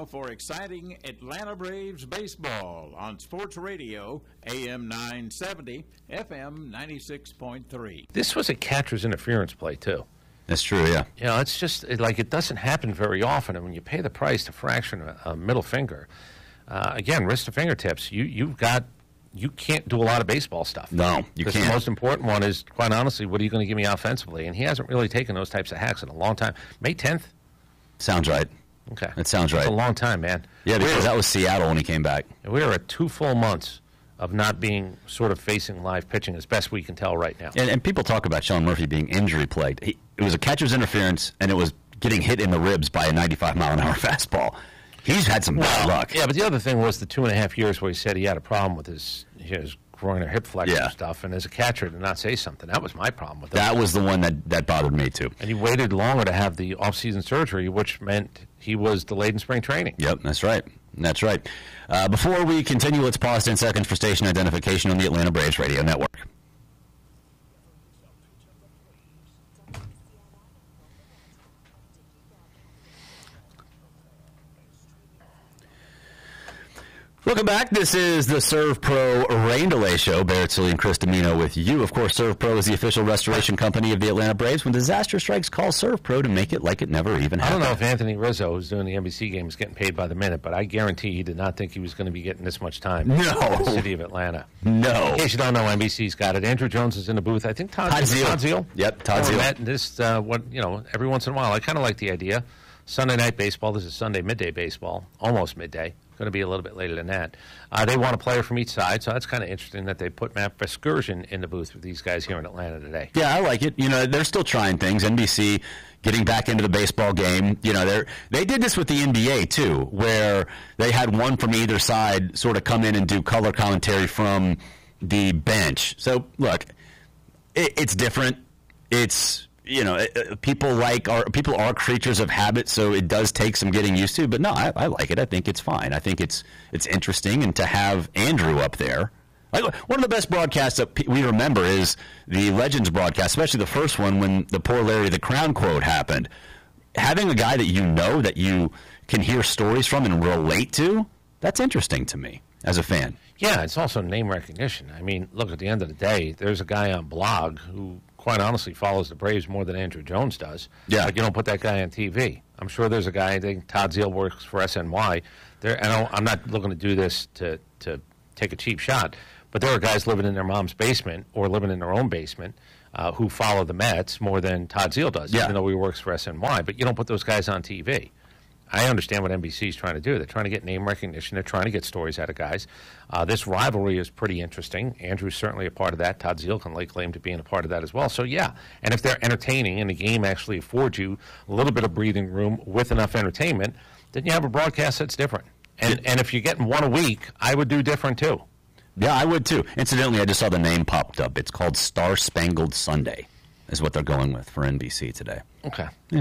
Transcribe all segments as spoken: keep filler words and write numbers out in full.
for exciting Atlanta Braves baseball on Sports Radio, A M nine seventy, F M ninety-six point three. This was a catcher's interference play, too. That's true, yeah. You know, it's just, it, like, it doesn't happen very often, and when you pay the price to fraction a, a middle finger, uh, again, wrist to fingertips, you, you've got, you can't do a lot of baseball stuff. No, you can't. The most important one is, quite honestly, what are you going to give me offensively? And he hasn't really taken those types of hacks in a long time. May tenth? Sounds right. Okay. That sounds right. It's a long time, man. Yeah, because we're, that was Seattle when he came back. We are at two full months of not being sort of facing live pitching as best we can tell right now. And, and people talk about Sean Murphy being injury-plagued. He, it was a catcher's interference, and it was getting hit in the ribs by a ninety-five mile an hour fastball. He's had some bad well, luck. Yeah, but the other thing was the two and a half years where he said he had a problem with his, his groin or hip flexor Yeah. stuff, and as a catcher to not say something. That was my problem with That him. was the one that, that bothered me, too. And he waited longer to have the off-season surgery, which meant he was delayed in spring training. Yep, that's right. That's right. Uh, before we continue, let's pause ten seconds for station identification on the Atlanta Braves Radio Network. Welcome back. This is the Serve Pro Rain Delay Show. Barrett Silly and Chris Domino with you. Of course, Serve Pro is the official restoration company of the Atlanta Braves. When disaster strikes, call Serve Pro to make it like it never even happened. I don't know if Anthony Rizzo, who's doing the N B C game, is getting paid by the minute, but I guarantee he did not think he was going to be getting this much time No. in the city of Atlanta. No. In case you don't know, N B C's got it. Andrew Jones is in the booth. I think Todd, Todd is it Zeal. Todd Zeal. Yep, Todd Or Zeal. Matt, this, uh, what, you know, every once in a while. I kind of like the idea. Sunday night baseball. This is Sunday midday baseball, almost midday. Going to be a little bit later than that. Uh, they want a player from each side, so that's kind of interesting that they put Matt Vasgersian in the booth with these guys here in Atlanta today. Yeah, I like it. You know, they're still trying things. N B C getting back into the baseball game. You know, they they did this with the N B A too, where they had one from either side sort of come in and do color commentary from the bench. So look, it, it's different. It's you know, it, people like are people are creatures of habit, so it does take some getting used to. But no, I, I like it. I think it's fine. I think it's it's interesting, and to have Andrew up there. Like, one of the best broadcasts that we remember is the Legends broadcast, especially the first one when the poor Larry the Crown quote happened. Having a guy that you know, that you can hear stories from and relate to, that's interesting to me as a fan. Yeah, it's also name recognition. I mean, look, at the end of the day, there's a guy on Blog who, quite honestly, follows the Braves more than Andrew Jones does. Yeah. But you don't put that guy on T V. I'm sure there's a guy, I think Todd Zeal works for S N Y. There, I don't, I'm not looking to do this to, to take a cheap shot, but there are guys living in their mom's basement or living in their own basement uh, who follow the Mets more than Todd Zeal does, Yeah. even though he works for S N Y. But you don't put those guys on T V. I understand what N B C is trying to do. They're trying to get name recognition. They're trying to get stories out of guys. Uh, this rivalry is pretty interesting. Andrew's certainly a part of that. Todd Zeal can lay claim to being a part of that as well. So, yeah. And if they're entertaining and the game actually affords you a little bit of breathing room with enough entertainment, then you have a broadcast that's different. And, and if you're getting one a week, I would do different too. Yeah, I would too. Incidentally, I just saw the name popped up. It's called Star Spangled Sunday is what they're going with for N B C today. Okay. Yeah.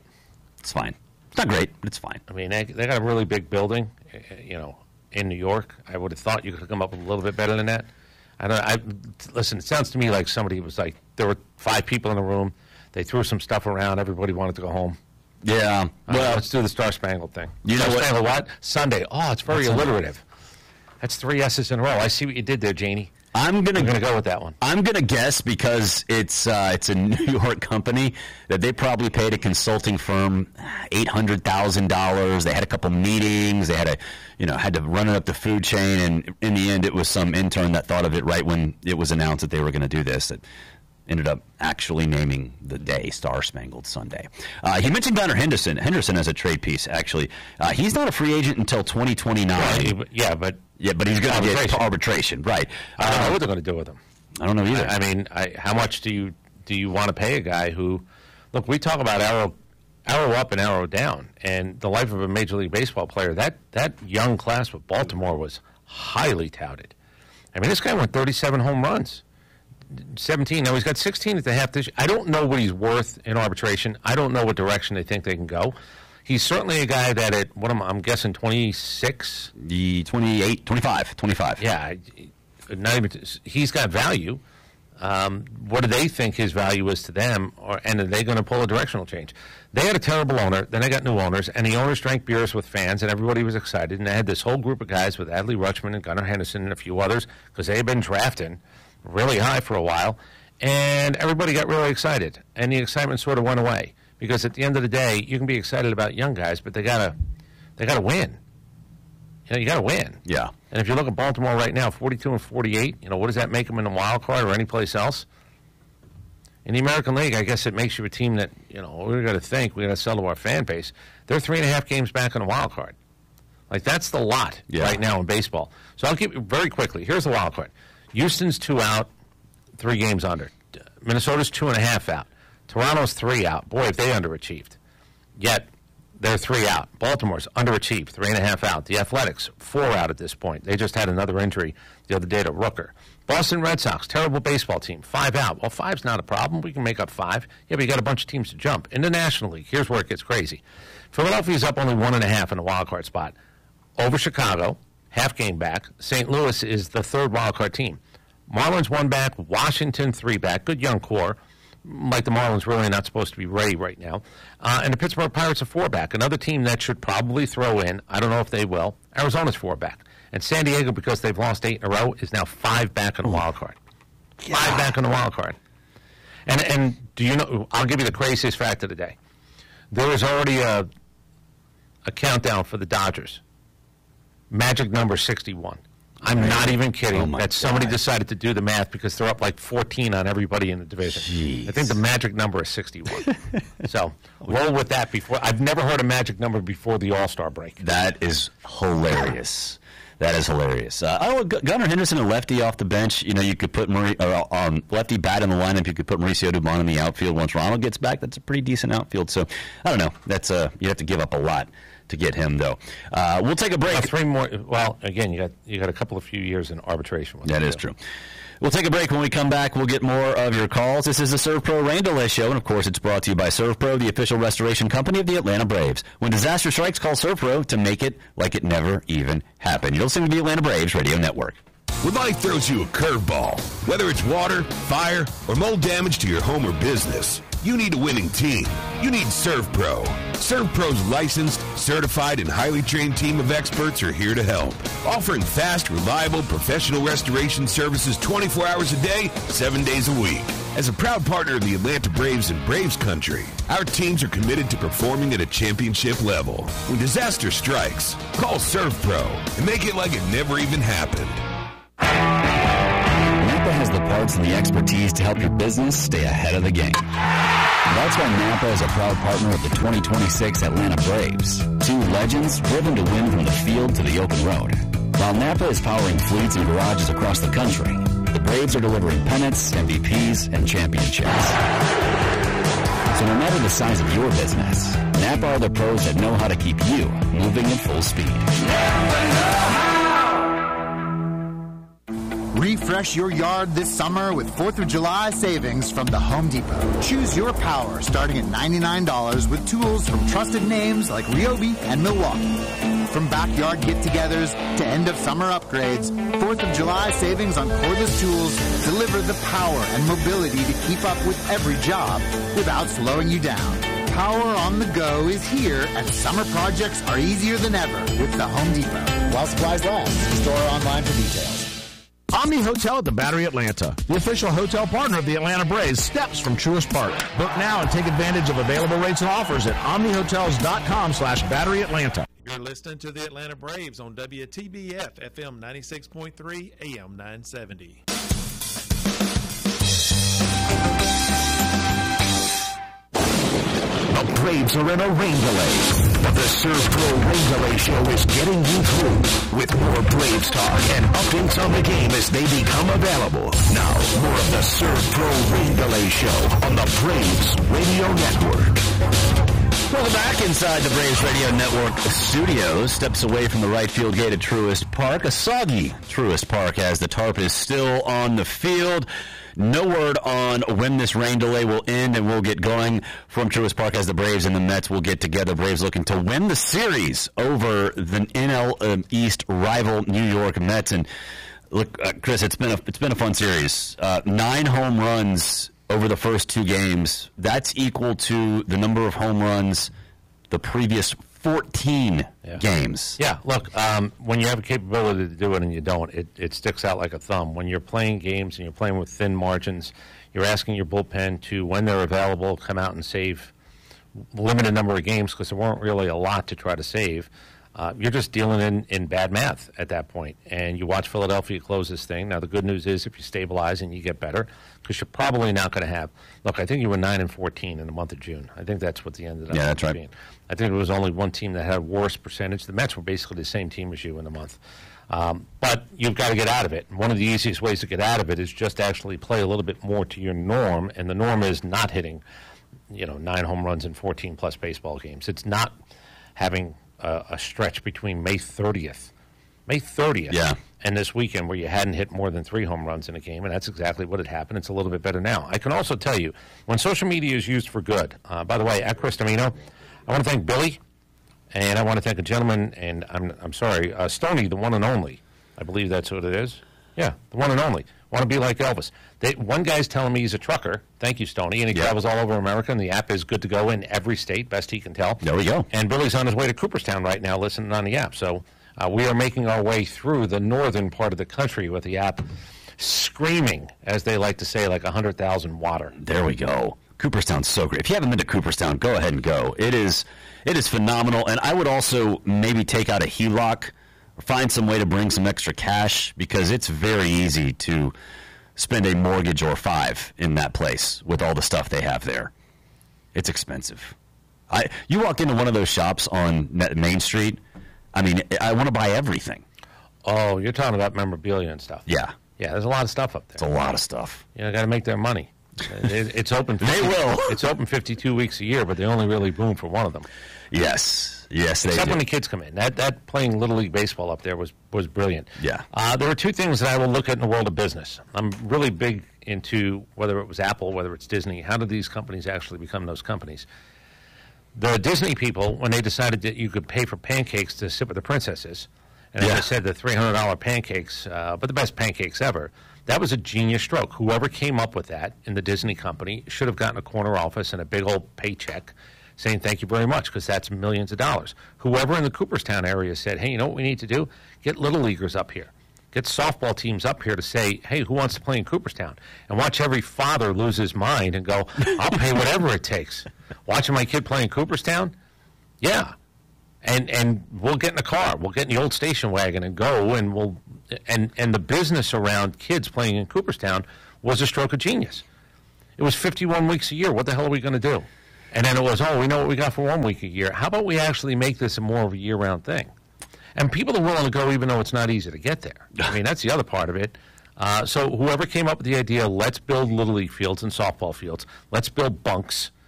It's fine. It's not great, but it's fine. I mean, they, they got a really big building, uh, you know, in New York. I would have thought you could come up with a little bit better than that. I don't. I listen. It sounds to me like somebody was like there were five people in the room. They threw some stuff around. Everybody wanted to go home. Yeah. Well, Well, let's do the Star Spangled thing. You know Star what- Spangled what? Sunday. Oh, it's very alliterative. That's three S's in a row. I see what you did there, Janie. I'm gonna I'm going to go with that one. I'm gonna guess because it's uh, it's a New York company that they probably paid a consulting firm eight hundred thousand dollars. They had a couple meetings. They had a you know had to run it up the food chain, and in the end, it was some intern that thought of it right when it was announced that they were going to do this. That ended up actually naming the day Star Spangled Sunday. Uh, he mentioned Gunnar Henderson. Henderson as a trade piece. Actually, uh, he's not a free agent until twenty twenty-nine. Yeah, but- yeah, but Yeah, but he's going to get Arbitration. to arbitration, right? I don't Uh, know what they're going to do with him. I don't know either. I, I mean, I, how much do you do you want to pay a guy who? Look, we talk about arrow, arrow up and arrow down, and the life of a Major League Baseball player. That that young class with Baltimore was highly touted. I mean, this guy went thirty-seven home runs, seventeen. Now he's got sixteen at the half. This I don't know what he's worth in arbitration. I don't know what direction they think they can go. He's certainly a guy that at what am I, I'm guessing twenty-six. The twenty-eight, twenty-five, twenty-five. Yeah, not even. He's got value. Um, what do they think his value is to them, or and are they going to pull a directional change? They had a terrible owner, then they got new owners, and the owners drank beers with fans, and everybody was excited. And they had this whole group of guys with Adley Rutschman and Gunnar Henderson and a few others, because they had been drafting really high for a while, and everybody got really excited. And the excitement sort of went away, because at the end of the day, you can be excited about young guys, but they gotta they gotta win. You know, you gotta win. Yeah. And if you look at Baltimore right now, forty-two and forty-eight, you know, what does that make them in the wild card or any place else? In the American League, I guess it makes you a team that, you know, we're going to think we're going to sell to our fan base. They're three and a half games back in the wild card. Like, that's the lot yeah. right now in baseball. So I'll keep it very quickly. Here's the wild card. Houston's two out, three games under. Minnesota's two and a half out. Toronto's three out. Boy, if they underachieved. Yet, they're three out. Baltimore's underachieved, three and a half out. The Athletics, four out at this point. They just had another injury the other day to Rooker. Boston Red Sox, terrible baseball team, five out. Well, five's not a problem. We can make up five. Yeah, but you got a bunch of teams to jump. In the National League, here's where it gets crazy. Philadelphia's up only one and a half in the wild card spot. Over Chicago, half game back. Saint Louis is the third wild card team. Marlins one back, Washington three back. Good young core. Like the Marlins, really not supposed to be ready right now. Uh, and the Pittsburgh Pirates are four back. Another team that should probably throw in. I don't know if they will. Arizona's four back. And San Diego, because they've lost eight in a row, is now five back in the wild card. Yeah. Five back in the wild card. And and do you know? I'll give you the craziest fact of the day. There is already a a countdown for the Dodgers. Magic number sixty-one. I'm right. not even kidding. Oh that somebody God. decided to do the math because they're up like fourteen on everybody in the division. Jeez. I think the magic number is sixty-one. So roll with that. Before I've never heard a magic number before the All-Star break. That is hilarious. That is hilarious. Uh, oh, Gunnar Henderson, a lefty off the bench. You know, you could put Mauri- uh, um, lefty bat in the lineup. You could put Mauricio Dubon in the outfield once Ronald gets back. That's a pretty decent outfield. So I don't know. That's uh, you have to give up a lot to get him, though. Uh, we'll take a break. Uh, three more. Well, again, you got you got a couple of few years in arbitration. With that is true. We'll take a break. When we come back, we'll get more of your calls. This is the ServPro Rain Delay Show, and of course, it's brought to you by ServPro, the official restoration company of the Atlanta Braves. When disaster strikes, call ServPro to make it like it never even happened. You're listening to the Atlanta Braves Radio Network. When life throws you a curveball, whether it's water, fire, or mold damage to your home or business, you need a winning team. You need ServPro. ServPro's licensed, certified, and highly trained team of experts are here to help, offering fast, reliable, professional restoration services twenty-four hours a day, seven days a week. As a proud partner of the Atlanta Braves and Braves Country, our teams are committed to performing at a championship level. When disaster strikes, call ServPro and make it like it never even happened. Napa has the parts and the expertise to help your business stay ahead of the game. That's why Napa is a proud partner of the twenty twenty-six Atlanta Braves. Two legends driven to win from the field to the open road. While Napa is powering fleets and garages across the country, the Braves are delivering pennants, M V Ps, and championships. So no matter the size of your business, Napa are the pros that know how to keep you moving at full speed. Refresh your yard this summer with fourth of July savings from the Home Depot. Choose your power starting at ninety-nine dollars with tools from trusted names like Ryobi and Milwaukee. From backyard get-togethers to end-of-summer upgrades, fourth of July savings on cordless tools deliver the power and mobility to keep up with every job without slowing you down. Power on the go is here, and summer projects are easier than ever with the Home Depot. While supplies last, store or online for details. Omni Hotel at the Battery Atlanta, the official hotel partner of the Atlanta Braves, steps from Truist Park. Book now and take advantage of available rates and offers at omnihotels.com slash Battery Atlanta. You're listening to the Atlanta Braves on W T B F F M ninety-six point three A M nine seventy. The Braves are in a rain delay, but the ServPro Rain Delay Show is getting you through with more Braves talk and updates on the game as they become available. Now, more of the ServPro Rain Delay Show on the Braves Radio Network. Welcome back inside the Braves Radio Network studios. Steps away from the right field gate at Truist Park. A soggy Truist Park as the tarp is still on the field. No word on when this rain delay will end, and we'll get going from Truist Park as the Braves and the Mets will get together. Braves looking to win the series over the N L East rival New York Mets. And Look, uh, Chris, it's been a it's been a fun series. Uh, nine home runs over the first two games. That's equal to the number of home runs the previous fourteen Yeah. games. Yeah, look, um, when you have a capability to do it and you don't, it, it sticks out like a thumb. When you're playing games and you're playing with thin margins, you're asking your bullpen to, when they're available, come out and save limited number of games because there weren't really a lot to try to save. Uh, you're just dealing in, in bad math at that point. And you watch Philadelphia close this thing. Now, the good news is if you stabilize and you get better, because you're probably not going to have. Look, I think you were nine and fourteen in the month of June. I think that's what the ended up Yeah, that's right. being. I think there was only one team that had a worse percentage. The Mets were basically the same team as you in the month. Um, but you've got to get out of it. And one of the easiest ways to get out of it is just actually play a little bit more to your norm. And the norm is not hitting, you know, nine home runs in fourteen plus baseball games. It's not having a, a stretch between May thirtieth, May thirtieth, Yeah. and this weekend where you hadn't hit more than three home runs in a game, and that's exactly what had happened. It's a little bit better now. I can also tell you, when social media is used for good, uh, by the way, at Chris Domino, I want to thank Billy, and I want to thank a gentleman, and I'm I'm sorry, uh, Stoney, the one and only. I believe that's what it is. Yeah, the one and only. Want to be like Elvis. They, one guy's telling me he's a trucker. Thank you, Stoney. And he Yeah. travels all over America, and the app is good to go in every state, best he can tell. There we go. And Billy's on his way to Cooperstown right now listening on the app. So uh, we are making our way through the northern part of the country with the app screaming, as they like to say, like one hundred thousand water. There we go. Cooperstown's so great. If you haven't been to Cooperstown, go ahead and go. It is it is phenomenal. And I would also maybe take out a H E L O C or find some way to bring some extra cash because it's very easy to spend a mortgage or five in that place with all the stuff they have there. It's expensive. I you walk into one of those shops on Main Street, I mean, I want to buy everything. Oh, you're talking about memorabilia and stuff. Yeah. Yeah, there's a lot of stuff up It's there. a lot of stuff. You know, got to make their money. It, it's open. They will. It's open fifty-two weeks a year, but they only really boom for one of them. Yes. Yes, they Except do. when the kids come in. That that playing Little League baseball up there was, was brilliant. Yeah. Uh, there are two things that I will look at in the world of business. I'm really big into whether it was Apple, whether it's Disney. How did these companies actually become those companies? The Disney people, when they decided that you could pay for pancakes to sit with the princesses, and as Yeah. I said, the three hundred dollars pancakes, uh, but the best pancakes ever, that was a genius stroke. Whoever came up with that in the Disney company should have gotten a corner office and a big old paycheck saying thank you very much, because that's millions of dollars. Whoever in the Cooperstown area said, hey, you know what we need to do? Get Little Leaguers up here. Get softball teams up here to say, hey, who wants to play in Cooperstown? And watch every father lose his mind and go, I'll pay whatever it takes. Watching my kid play in Cooperstown? Yeah. And and we'll get in a car. We'll get in the old station wagon and go, and we'll and and the business around kids playing in Cooperstown was a stroke of genius. It was fifty-one weeks a year. What the hell are we going to do? And then it was, oh, we know what we got for one week a year. How about we actually make this a more of a year-round thing? And people are willing to go even though it's not easy to get there. I mean, that's the other part of it. Uh, so whoever came up with the idea, let's build Little League fields and softball fields. Let's build bunks.